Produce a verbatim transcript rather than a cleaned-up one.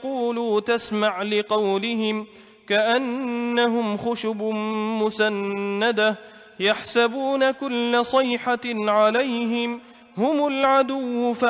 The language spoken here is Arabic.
يقولوا تسمع لقولهم كأنهم خشب مسندة يحسبون كل صيحة عليهم هم العدو